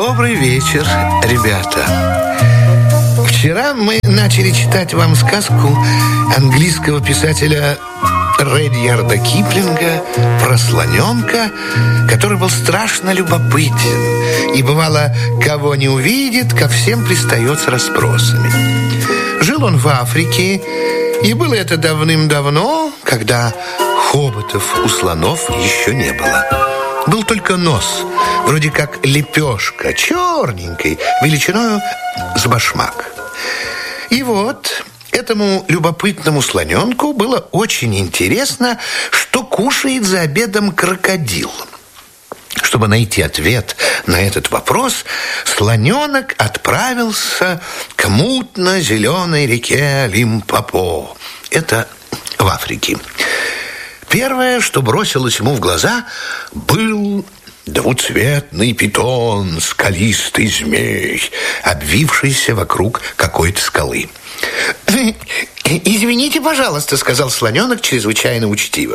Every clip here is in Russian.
Добрый вечер, ребята. Вчера мы начали читать вам сказку английского писателя Редьярда Киплинга про слоненка, который был страшно любопытен и, бывало, кого не увидит, ко всем пристает с расспросами. Жил он в Африке, и было это давным-давно, когда хоботов у слонов еще не было. Был только нос, вроде как лепешка, черненькой, величиною с башмак. И вот этому любопытному слоненку было очень интересно, что кушает за обедом крокодил. Чтобы найти ответ на этот вопрос, слоненок отправился к мутно-зеленой реке Лимпопо. Это в Африке. Первое, что бросилось ему в глаза, был двуцветный питон, скалистый змей, обвившийся вокруг какой-то скалы. «Извините, пожалуйста», — сказал слоненок чрезвычайно учтиво.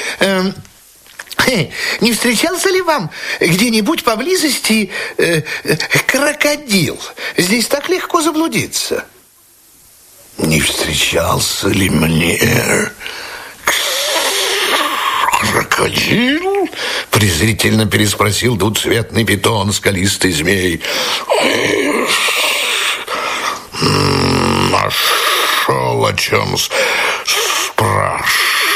«Не встречался ли вам где-нибудь поблизости крокодил? Здесь так легко заблудиться». «Не встречался ли мне крокодил?» — презрительно переспросил двуцветный питон, скалистый змей. «Нашел о чем спрашивать».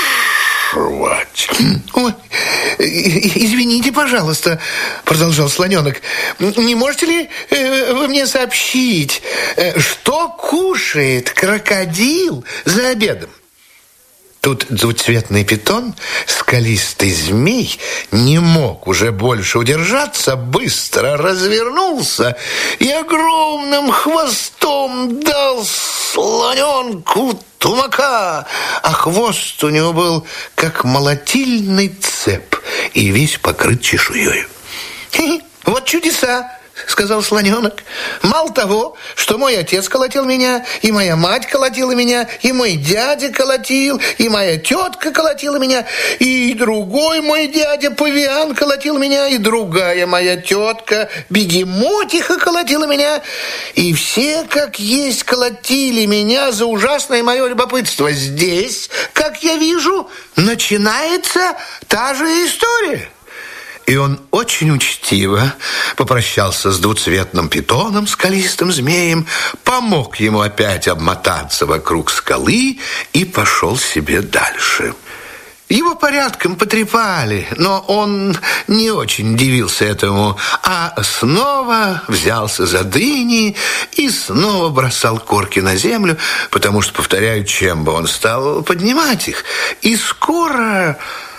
«Ой, извините, пожалуйста», — продолжал слоненок, «не можете ли вы мне сообщить, что кушает крокодил за обедом?» Тут двуцветный питон, скалистый змей, не мог уже больше удержаться, быстро развернулся и огромным хвостом дал слоненку тумака, а хвост у него был как молотильный цеп и весь покрыт чешуей. «Вот чудеса», — сказал слоненок. «Мало того, что мой отец колотил меня, и моя мать колотила меня, и мой дядя колотил, и моя тетка колотила меня, и другой мой дядя Павиан колотил меня, и другая моя тетка Бегемотиха колотила меня, и все, как есть, колотили меня за ужасное мое любопытство. Здесь, как я вижу, начинается та же история». И он очень учтиво попрощался с двуцветным питоном, скалистым змеем, помог ему опять обмотаться вокруг скалы и пошел себе дальше. Его порядком потрепали, но он не очень дивился этому, а снова взялся за дыни и снова бросал корки на землю, потому что, повторяю, чем бы он стал поднимать их, и скоро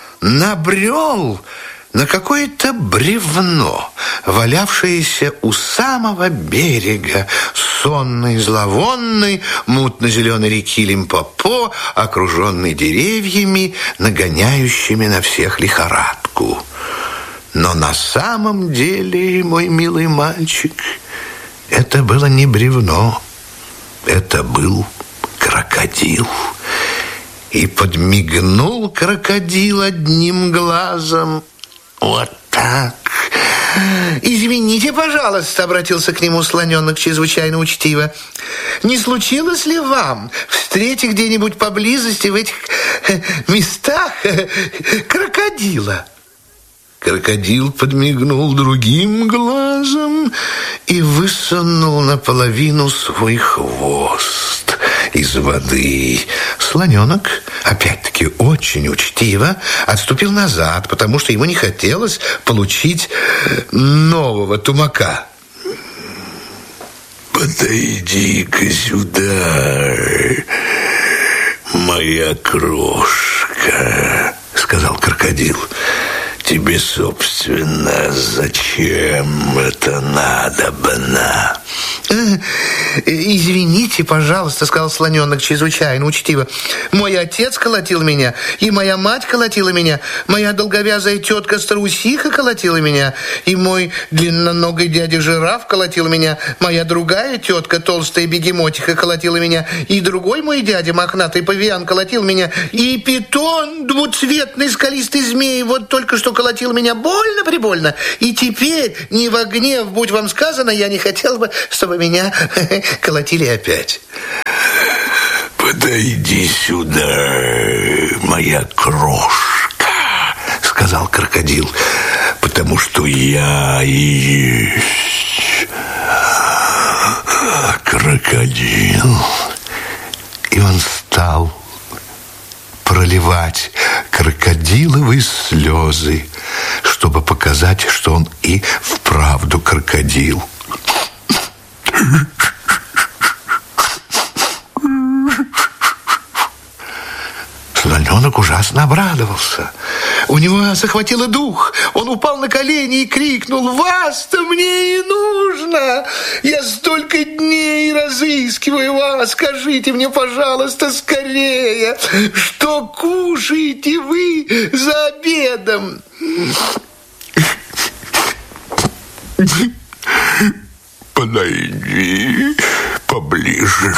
набрел на какое-то бревно, валявшееся у самого берега сонной, зловонной, мутно-зеленой реки Лимпопо, окруженной деревьями, нагоняющими на всех лихорадку. Но на самом деле, мой милый мальчик, это было не бревно, это был крокодил. И подмигнул крокодил одним глазом. «Вот так». «Извините, пожалуйста», — обратился к нему слоненок чрезвычайно учтиво. «Не случилось ли вам встретить где-нибудь поблизости в этих местах крокодила?» Крокодил подмигнул другим глазом и высунул наполовину свой хвост из воды. Слоненок, опять-таки очень учтиво, отступил назад, потому что ему не хотелось получить нового тумака. «Подойди-ка сюда, моя крошка», — сказал крокодил. «Тебе, собственно, зачем это надобно?» Извините, пожалуйста, сказал слоненок чрезвычайно учтиво. Мой отец колотил меня, и моя мать колотила меня, моя долговязая тетка-старусиха колотила меня, и мой длинноногий дядя-жираф колотил меня, моя другая тетка, толстая бегемотиха, колотила меня, и другой мой дядя, мохнатый павиан, колотил меня, и питон, двуцветный скалистый змей, вот только что колотил меня больно-прибольно, и теперь, не во гнев, будь вам сказано, я не хотел бы, чтобы меня колотили опять. «Подойди сюда, моя крошка», — сказал крокодил, «потому что я и есть крокодил». И он стал проливать крокодиловые слезы, чтобы показать, что он и вправду крокодил. Слоненок ужасно обрадовался. У него захватило дух. Он упал на колени и крикнул: «Вас-то мне и нужно! Я столько дней разыскиваю вас! Скажите мне, пожалуйста, скорее, что кушаете вы за обедом?» «Подойди поближе.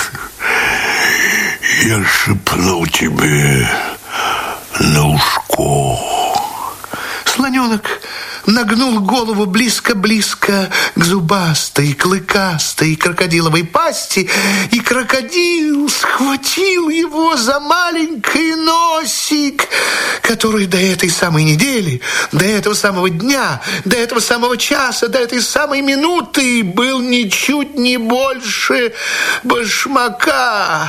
Я шепну тебе на ушко». Слоненок нагнул голову близко-близко к зубастой, клыкастой крокодиловой пасти, и крокодил схватил его за маленький носик, который до этой самой недели, до этого самого дня, до этого самого часа, до этой самой минуты был ничуть не больше башмака.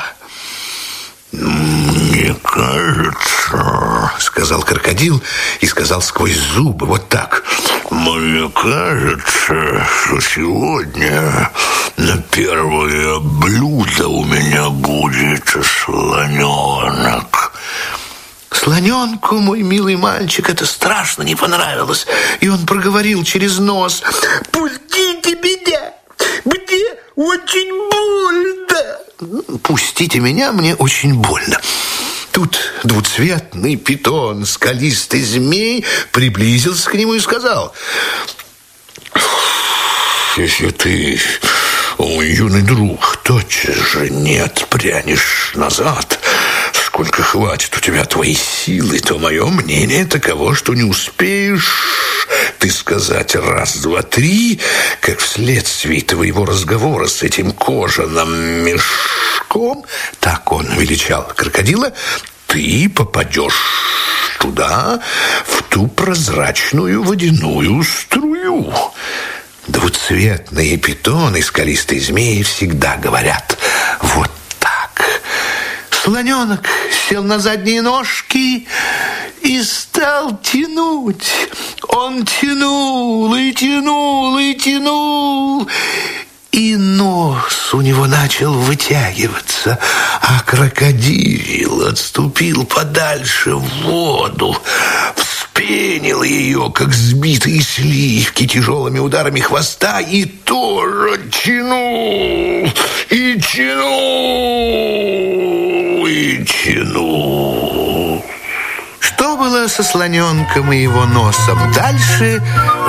«Мне кажется, — сказал крокодил и сказал сквозь зубы вот так, — мне кажется, что сегодня на первое блюдо у меня будет слоненок». Слоненку, мой милый мальчик, это страшно не понравилось, и он проговорил через нос: «Пустите меня, мне очень больно». «Пустите меня, мне очень больно». Тут двуцветный питон, скалистый змей, приблизился к нему и сказал: «Если ты, мой юный друг, тотчас же не отпрянешь назад, сколько хватит у тебя твоей силы, то мое мнение таково, что не успеешь ты сказать раз, два, три, как вследствие твоего разговора с этим кожаным мешком, так он величал крокодила, ты попадешь туда, в ту прозрачную водяную струю». Двуцветные питоны и скалистые змеи всегда говорят вот так. Слоненок сел на задние ножки и стал тянуть. Он тянул и тянул и тянул, и нос у него начал вытягиваться, а крокодил отступил подальше в воду, вспенил ее, как сбитые сливки, тяжелыми ударами хвоста, и тоже тянул, и тянул, и тянул. Что было со слоненком и его носом дальше,